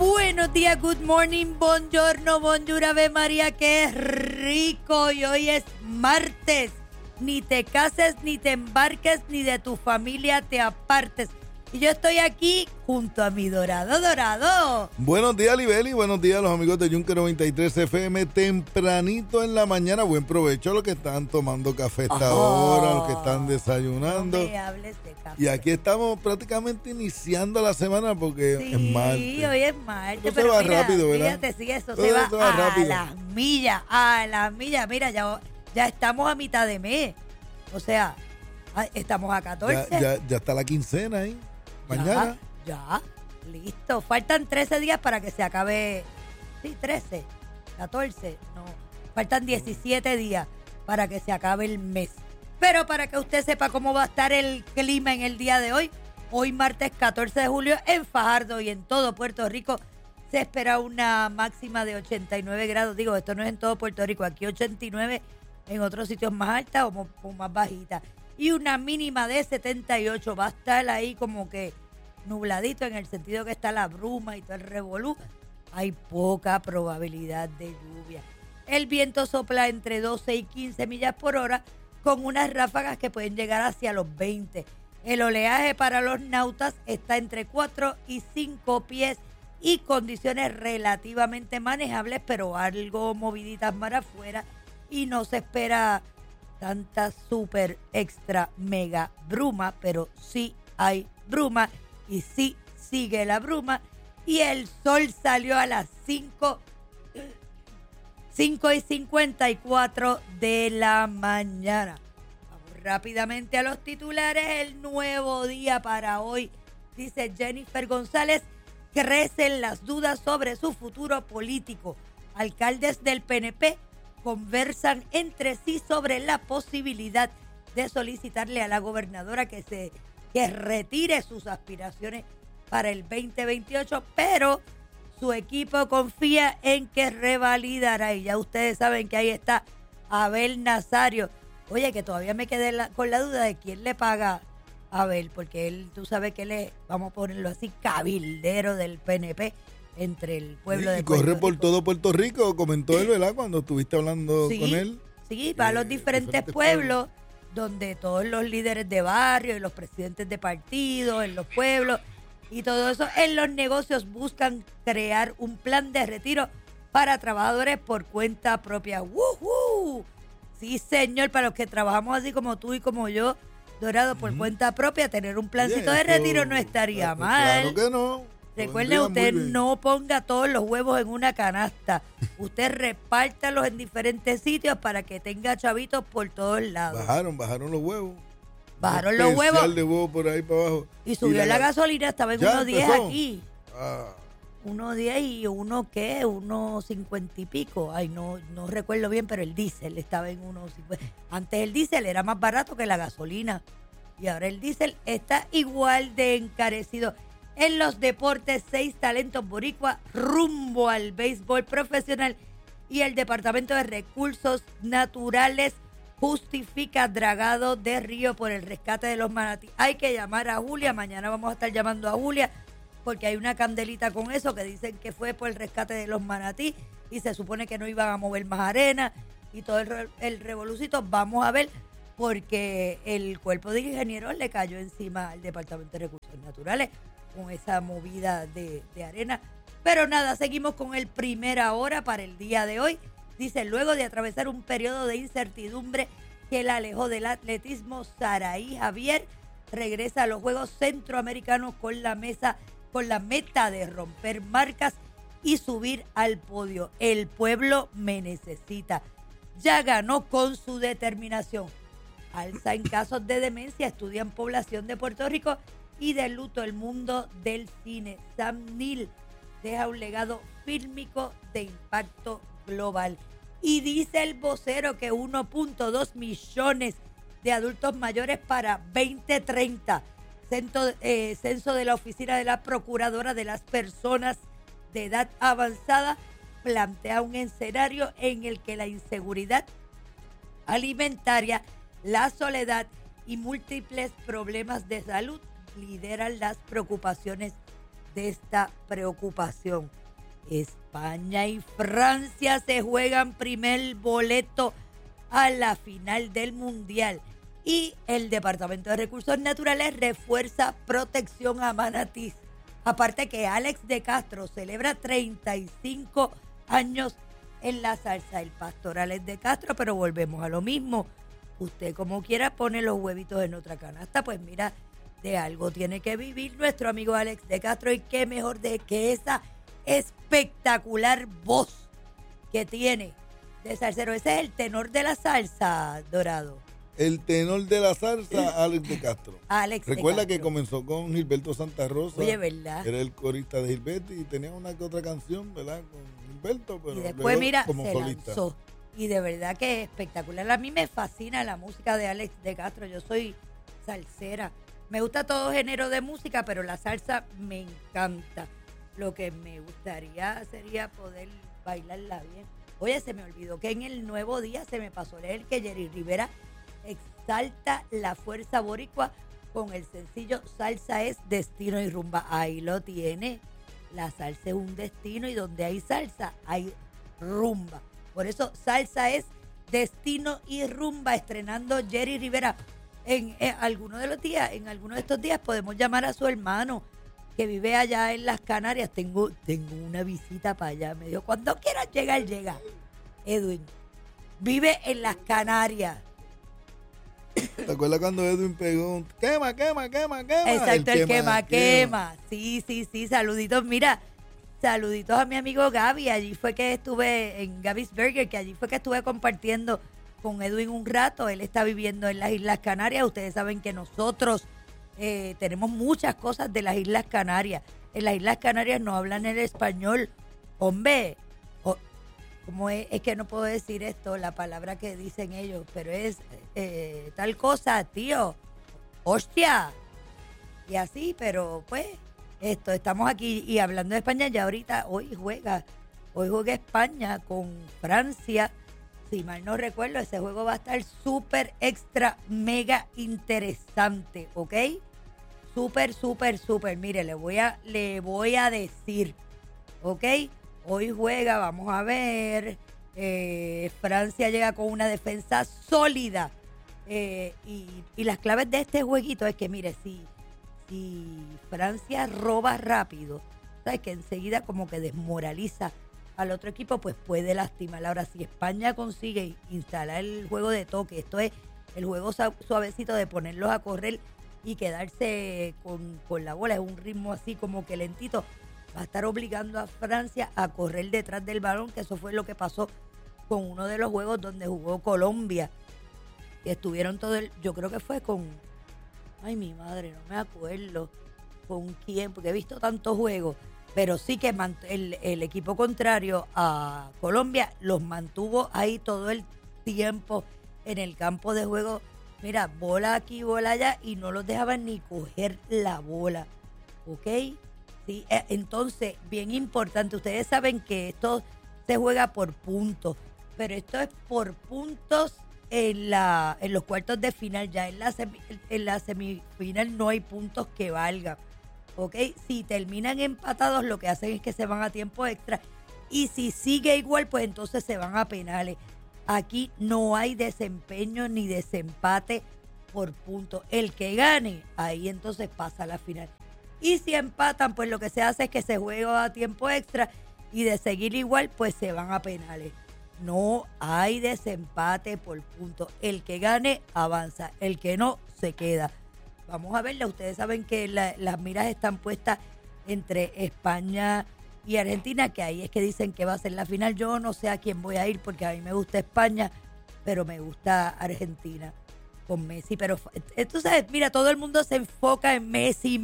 Buenos días, good morning, buongiorno, bonjour, ave María, qué rico. Y hoy es martes. Ni te cases, ni te embarques, ni de tu familia te apartes. Y yo estoy aquí junto a mi Dorado. Dorado. Buenos días, Libeli. Buenos días a los amigos de Yunque 93 FM. Tempranito en la mañana. Buen provecho a los que están tomando café esta hora, a los que están desayunando. No me hables de café. Y aquí estamos prácticamente iniciando la semana porque Sí, es martes. Sí, hoy es martes. Esto se va rápido, ¿verdad? Fíjate, sí, eso Todo se va se va a rápido. las millas, a las millas. Mira, ya estamos a mitad de mes. O sea, estamos a 14. Ya está la quincena ahí. Mañana. Ya, listo. Faltan 13 días para que se acabe. Sí, 13, 14, no. Faltan 17 días para que se acabe el mes. Pero para que usted sepa cómo va a estar el clima en el día de hoy martes 14 de julio, en Fajardo y en todo Puerto Rico, se espera una máxima de 89 grados. Digo, esto no es en todo Puerto Rico, aquí 89, en otros sitios más altas o más bajitas. Y una mínima de 78. Va a estar ahí como que nubladito, en el sentido que está la bruma y todo el revolú. Hay poca probabilidad de lluvia. El viento sopla entre 12 y 15 millas por hora, con unas ráfagas que pueden llegar hacia los 20. El oleaje para los nautas está entre 4 y 5 pies y condiciones relativamente manejables, pero algo moviditas mar afuera, y no se espera tanta super extra mega bruma, pero sí hay bruma y sí sigue la bruma. Y el sol salió a las 5:54 de la mañana. Vamos rápidamente a los titulares. El nuevo día para hoy, dice Jennifer González, crecen las dudas sobre su futuro político. Alcaldes del PNP conversan entre sí sobre la posibilidad de solicitarle a la gobernadora que retire sus aspiraciones para el 2028, pero su equipo confía en que revalidará. Y ya ustedes saben que ahí está Abel Nazario. Oye, que todavía me quedé con la duda de quién le paga a Abel, porque él, tú sabes que él es, vamos a ponerlo así, cabildero del PNP entre el pueblo de Puerto Corre Rico. por todo Puerto Rico, comentó él, ¿verdad? Cuando estuviste hablando con él. Sí, va a los diferentes pueblos, donde todos los líderes de barrio y los presidentes de partidos, en los pueblos y todo eso, en los negocios buscan crear un plan de retiro para trabajadores por cuenta propia. ¡Woohoo! Sí, señor, para los que trabajamos así como tú y como yo, Dorado, por cuenta propia, tener un plancito de retiro no estaría mal. Claro que no. Recuerde, usted no ponga todos los huevos en una canasta. Usted repártalos en diferentes sitios para que tenga chavitos por todos lados. Bajaron los huevos. Bajaron los huevos. De huevo por ahí para abajo. Y subió la gasolina, estaba en 1.10 aquí. 1.10 y uno 50 y pico. Ay, no recuerdo bien, pero el diésel estaba en 1.50. Antes el diésel era más barato que la gasolina. Y ahora el diésel está igual de encarecido. En los deportes, 6 talentos boricua rumbo al béisbol profesional, y el Departamento de Recursos Naturales justifica dragado de río por el rescate de los manatí. Hay que llamar a Julia, mañana vamos a estar llamando a Julia, porque hay una candelita con eso que dicen que fue por el rescate de los manatí y se supone que no iban a mover más arena y todo el revolucito. Vamos a ver, porque el cuerpo de ingenieros le cayó encima al Departamento de Recursos Naturales con esa movida de arena. Pero nada, seguimos con el primera hora para el día de hoy. Dice, luego de atravesar un periodo de incertidumbre que la alejó del atletismo, Saraí Javier regresa a los Juegos Centroamericanos con la meta de romper marcas y subir al podio. El pueblo me necesita. Ya ganó con su determinación. Alza en casos de demencia, estudian población de Puerto Rico y de luto el mundo del cine. Sam Neill deja un legado fílmico de impacto global. Y dice el vocero que 1.2 millones de adultos mayores para 2030. Censo de la Oficina de la Procuradora de las Personas de Edad Avanzada plantea un escenario en el que la inseguridad alimentaria, la soledad y múltiples problemas de salud lideran las preocupaciones de esta preocupación. España y Francia se juegan primer boleto a la final del Mundial. Y el Departamento de Recursos Naturales refuerza protección a manatís. Aparte que Alex de Castro celebra 35 años en la salsa. El pastor Alex de Castro, pero volvemos a lo mismo. Usted como quiera pone los huevitos en otra canasta, pues mira, de algo tiene que vivir nuestro amigo Alex de Castro. Y qué mejor de que esa espectacular voz que tiene de salsero. Ese es el tenor de la salsa, Dorado. El tenor de la salsa, Alex de Castro. Recuerda que comenzó con Gilberto Santa Rosa. Oye, ¿verdad? Era el corista de Gilberto y tenía una que otra canción, ¿verdad? Con Gilberto, pero y después, mira, como se solista. Lanzó. Y de verdad que es espectacular. A mí me fascina la música de Alex de Castro. Yo soy salsera. Me gusta todo género de música, pero la salsa me encanta. Lo que me gustaría sería poder bailarla bien. Oye, se me olvidó que en el Nuevo Día se me pasó leer que Jerry Rivera exalta la fuerza boricua con el sencillo Salsa es Destino y Rumba. Ahí lo tiene. La salsa es un destino y donde hay salsa hay rumba. Por eso Salsa es Destino y Rumba, estrenando Jerry Rivera. En alguno de los días, en alguno de estos días podemos llamar a su hermano que vive allá en las Canarias. Tengo una visita para allá. Me dijo, cuando quieras llegar, llega. Edwin vive en las Canarias. ¿Te acuerdas cuando Edwin pegó un quema? Exacto, el quema. Sí, saluditos. Mira, saluditos a mi amigo Gaby. Allí fue que estuve en Gaby's Burger, que allí fue que estuve compartiendo con Edwin un rato. Él está viviendo en las Islas Canarias. Ustedes saben que nosotros tenemos muchas cosas de las Islas Canarias. En las Islas Canarias no hablan el español. Hombre, ¿cómo es? Es que no puedo decir esto, la palabra que dicen ellos, pero es tal cosa, tío. ¡Hostia! Y así, pero pues, estamos aquí y hablando de España, ya ahorita, hoy juega España con Francia. Si mal no recuerdo, ese juego va a estar súper, extra, mega interesante, ¿ok? Súper. Mire, le voy a decir, ¿ok? Hoy juega, vamos a ver. Francia llega con una defensa sólida. Y las claves de este jueguito es que, mire, si Francia roba rápido, ¿sabes? Que enseguida como que desmoraliza al otro equipo, pues puede lastimar. Ahora, si España consigue instalar el juego de toque, esto es el juego suavecito de ponerlos a correr y quedarse con la bola, es un ritmo así como que lentito, va a estar obligando a Francia a correr detrás del balón, que eso fue lo que pasó con uno de los juegos donde jugó Colombia, que estuvieron yo creo que fue con, ay mi madre, no me acuerdo con quién, porque he visto tantos juegos, pero sí que el equipo contrario a Colombia los mantuvo ahí todo el tiempo en el campo de juego. Mira, bola aquí, bola allá, y no los dejaban ni coger la bola, ¿ok? Sí, entonces, bien importante, ustedes saben que esto se juega por puntos, pero esto es por puntos en los cuartos de final. Ya en la semifinal no hay puntos que valgan, ¿ok? Si terminan empatados, lo que hacen es que se van a tiempo extra, y si sigue igual, pues entonces se van a penales. Aquí no hay desempeño ni desempate por puntos. El que gane, ahí entonces pasa a la final. Y si empatan, pues lo que se hace es que se juega a tiempo extra, y de seguir igual, pues se van a penales. No hay desempate por puntos. El que gane, avanza. El que no, se queda. Vamos a verla. Ustedes saben que las miras están puestas entre España y Argentina, que ahí es que dicen que va a ser la final. Yo no sé a quién voy a ir, porque a mí me gusta España, pero me gusta Argentina con Messi. Pero entonces, mira, todo el mundo se enfoca en Messi.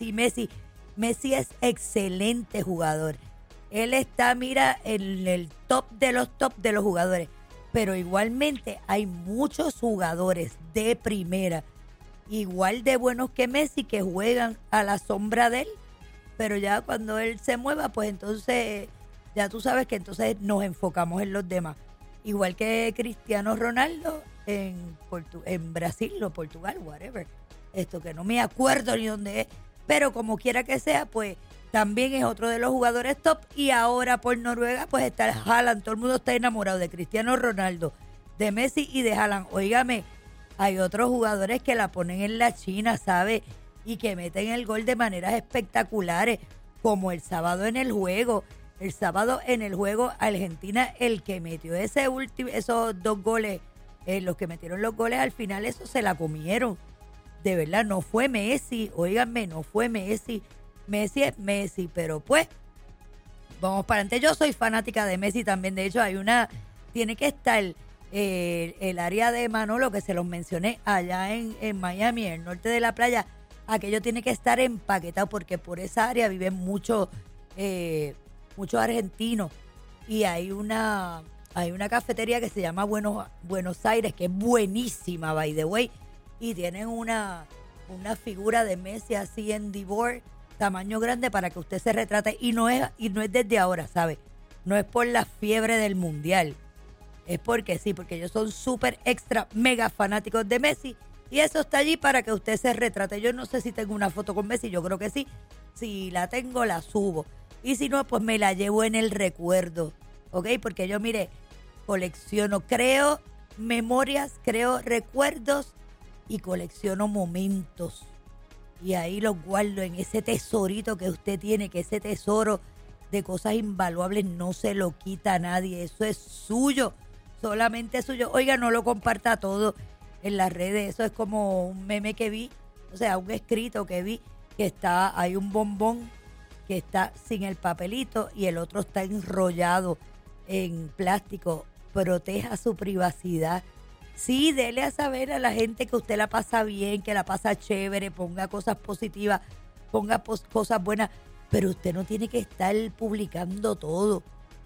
Messi es excelente jugador. Él está, mira, en el top de los jugadores. Pero igualmente hay muchos jugadores de primera, igual de buenos que Messi, que juegan a la sombra de él. Pero ya cuando él se mueva, pues entonces, ya tú sabes que entonces nos enfocamos en los demás. Igual que Cristiano Ronaldo en Brasil o Portugal, whatever. Esto que no me acuerdo ni dónde es. Pero como quiera que sea, pues también es otro de los jugadores top. Y ahora por Noruega pues está Haaland. Todo el mundo está enamorado de Cristiano Ronaldo, de Messi y de Haaland. Óigame, hay otros jugadores que la ponen en la China, ¿sabe? Y que meten el gol de maneras espectaculares, como el sábado en el juego. El sábado en el juego Argentina, el que metió esos 2 goles, los que metieron los goles al final, eso se la comieron. De verdad, no fue Messi, óiganme, no fue Messi. Messi es Messi, pero pues, vamos para adelante. Yo soy fanática de Messi también. De hecho, tiene que estar el área de Manolo, que se los mencioné allá en Miami, en el norte de la playa. Aquello tiene que estar empaquetado porque por esa área viven muchos argentinos, y hay una cafetería que se llama Buenos Aires, que es buenísima, by the way, y tienen una figura de Messi así en Divor, tamaño grande, para que usted se retrate, y no es desde ahora, ¿sabe? No es por la fiebre del mundial, es porque sí, porque ellos son súper extra mega fanáticos de Messi, y eso está allí para que usted se retrate. Yo no sé si tengo una foto con Messi, yo creo que sí. Si la tengo, la subo. Y si no, pues me la llevo en el recuerdo, ¿ok? Porque yo, mire, colecciono, creo memorias, creo recuerdos y colecciono momentos. Y ahí los guardo en ese tesorito que usted tiene, que ese tesoro de cosas invaluables no se lo quita a nadie. Eso es suyo, solamente suyo. Oiga, no lo comparta todo en las redes. Eso es como un meme que vi, o sea, un escrito que vi, que hay un bombón que está sin el papelito y el otro está enrollado en plástico. Proteja su privacidad. Sí, dele a saber a la gente que usted la pasa bien, que la pasa chévere, ponga cosas positivas, ponga cosas buenas, pero usted no tiene que estar publicando todo.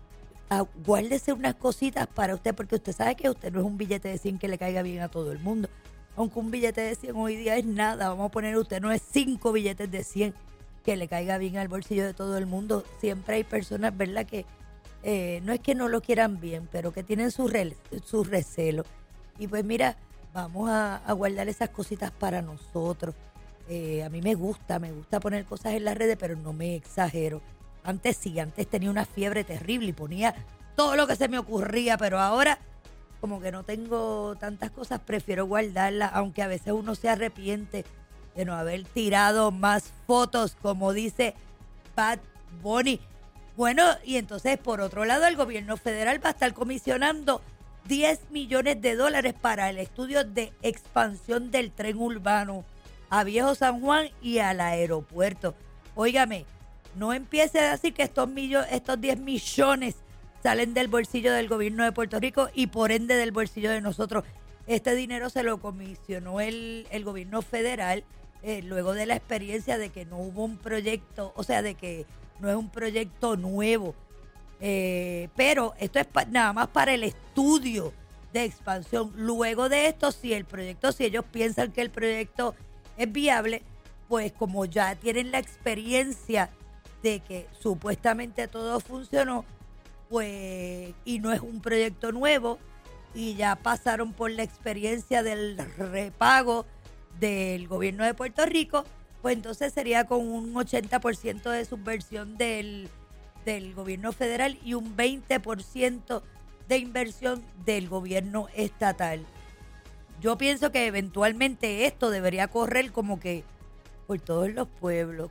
Guárdese unas cositas para usted, porque usted sabe que usted no es un billete de 100 que le caiga bien a todo el mundo. Aunque un billete de 100 hoy día es nada, vamos a poner, usted no es 5 billetes de 100 que le caiga bien al bolsillo de todo el mundo. Siempre hay personas, ¿verdad?, que no es que no lo quieran bien, pero que tienen su recelo. Y pues mira, vamos a guardar esas cositas para nosotros. A mí me gusta poner cosas en las redes, pero no me exagero. Antes tenía una fiebre terrible y ponía todo lo que se me ocurría, pero ahora como que no tengo tantas cosas, prefiero guardarlas, aunque a veces uno se arrepiente de no haber tirado más fotos, como dice Bad Bunny. Bueno, y entonces por otro lado el gobierno federal va a estar comisionando $10 millones para el estudio de expansión del tren urbano a Viejo San Juan y al aeropuerto. Óigame, no empiece a decir que estos 10 millones salen del bolsillo del gobierno de Puerto Rico y por ende del bolsillo de nosotros. Este dinero se lo comisionó el gobierno federal luego de la experiencia de que no hubo un proyecto, o sea, de que no es un proyecto nuevo. Pero esto es nada más para el estudio de expansión. Luego de esto, si ellos piensan que el proyecto es viable, pues como ya tienen la experiencia de que supuestamente todo funcionó, pues, y no es un proyecto nuevo, y ya pasaron por la experiencia del repago del gobierno de Puerto Rico, pues entonces sería con un 80% de subvención del gobierno federal y un 20% de inversión del gobierno estatal. Yo pienso que eventualmente esto debería correr como que por todos los pueblos,